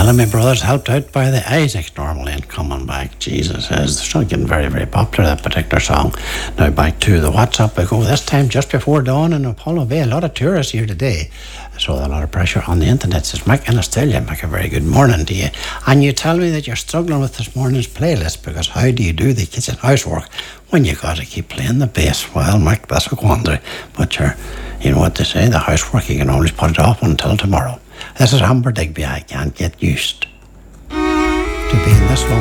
Well, and my brother's helped out by the Isaacs normally and coming back. Jesus is still getting very, very popular, that particular song. Now back to the WhatsApp we go. This time just before dawn in Apollo Bay. A lot of tourists here today. So a lot of pressure on the internet. Says Mick in Australia. Mick, a very good morning to you. And you tell me that you're struggling with this morning's playlist because how do you do the kitchen housework when you got to keep playing the bass? Well, Mick, that's a quandary. But you know what they say, the housework, you can always put it off until tomorrow. This is Amber Digby. I can't get used to being this long.